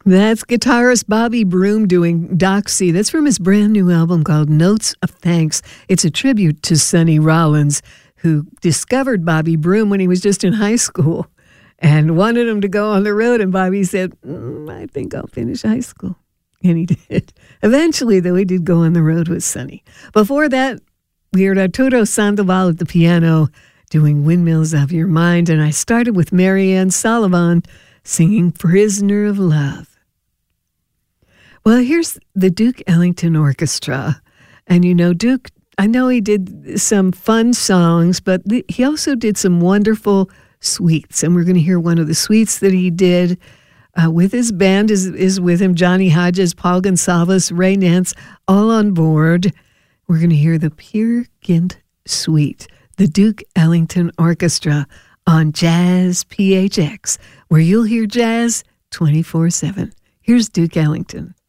That's guitarist Bobby Broom doing Doxy. That's from his brand new album called Notes of Thanks. It's a tribute to Sonny Rollins, who discovered Bobby Broom when he was just in high school and wanted him to go on the road. And Bobby said, I think I'll finish high school. And he did. Eventually, though, he did go on the road with Sonny. Before that, we heard Arturo Sandoval at the piano doing Windmills of Your Mind. And I started with Marianne Sullivan singing Prisoner of Love. Well, here's the Duke Ellington Orchestra. And you know, Duke, I know he did some fun songs, but he also did some wonderful suites. And we're going to hear one of the suites that he did with his band is with him, Johnny Hodges, Paul Gonsalves, Ray Nance, all on board. We're going to hear the Peer Gynt Suite, the Duke Ellington Orchestra on Jazz PHX, where you'll hear jazz 24/7. Here's Duke Ellington.